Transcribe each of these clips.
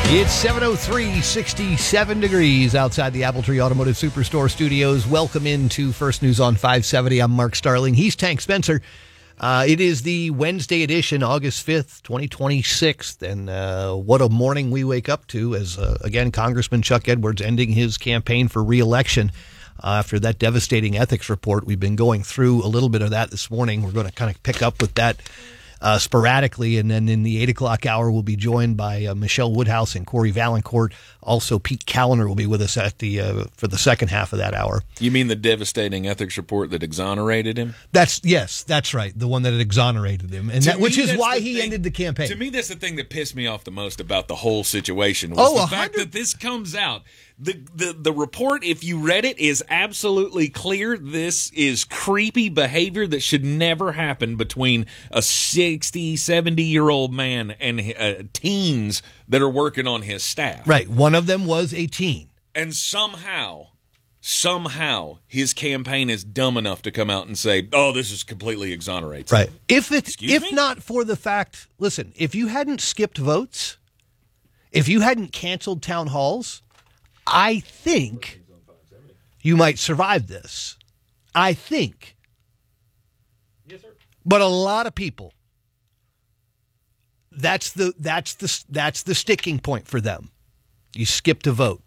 It's 7:03, 67 degrees outside the Appletree Automotive Superstore studios. Welcome into First News on 570. I'm Mark Starling. He's Tank Spencer. It is the Wednesday edition, August 5th, 2026. And what a morning we wake up to as, again, Congressman Chuck Edwards ending his campaign for re-election after that devastating ethics report. We've been going through a little bit of that this morning. We're going to kind of pick up with that sporadically, and then in the 8 o'clock hour, we'll be joined by Michelle Woodhouse and Corey Valancourt. Also, Pete Callender will be with us at for the second half of that hour. You mean the devastating ethics report that exonerated him? That's right, the one that exonerated him, and which is why he ended the campaign. To me, that's the thing that pissed me off the most about the whole situation was the fact that this comes out. The report, if you read it, is absolutely clear. This is creepy behavior that should never happen between a 60, 70-year-old man and teens that are working on his staff. Right. One of them was a teen. And somehow, his campaign is dumb enough to come out and say, oh, this is completely exonerates. Right. If not for the fact, listen, if you hadn't skipped votes, if you hadn't canceled town halls, I think you might survive this. I think. Yes, sir. But a lot of people, that's the sticking point for them. You skipped a vote.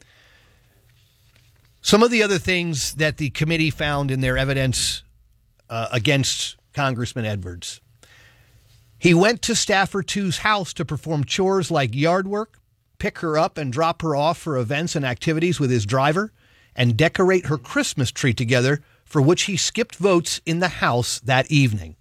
Some of the other things that the committee found in their evidence against Congressman Edwards. He went to Staffer 2's house to perform chores like yard work, pick her up and drop her off for events and activities with his driver, and decorate her Christmas tree together, for which he skipped votes in the House that evening.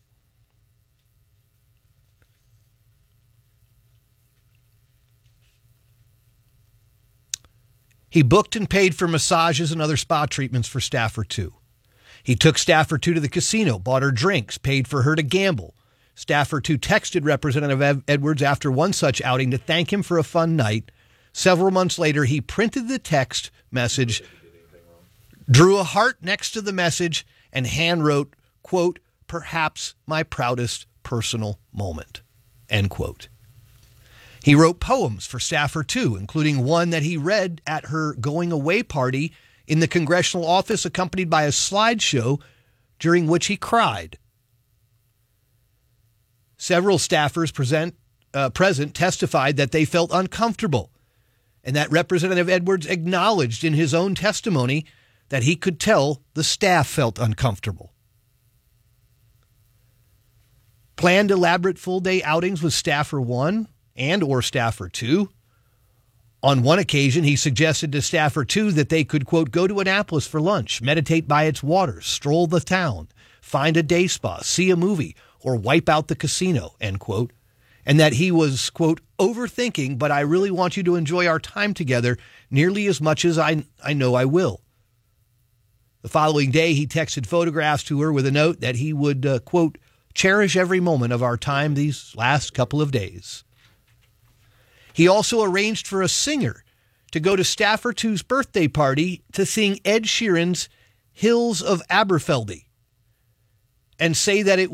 He booked and paid for massages and other spa treatments for Staffer 2. He took Staffer 2 to the casino, bought her drinks, paid for her to gamble. Staffer 2 texted Representative Edwards after one such outing to thank him for a fun night. Several months later, he printed the text message, drew a heart next to the message, and handwrote, quote, "perhaps my proudest personal moment," end quote. He wrote poems for Staffer 2, including one that he read at her going-away party in the congressional office, accompanied by a slideshow during which he cried. Several staffers present testified that they felt uncomfortable, and that Representative Edwards acknowledged in his own testimony that he could tell the staff felt uncomfortable. Planned elaborate full-day outings with Staffer 1 and/or Staffer 2. On one occasion, he suggested to Staffer 2 that they could, quote, go to Annapolis for lunch, meditate by its waters, stroll the town, find a day spa, see a movie, or wipe out the casino, end quote, and that he was, quote, overthinking, but I really want you to enjoy our time together nearly as much as I know I will. The following day, he texted photographs to her with a note that he would, quote, cherish every moment of our time these last couple of days. He also arranged for a singer to go to Staffer 2's birthday party to sing Ed Sheeran's Hills of Aberfeldy and say that it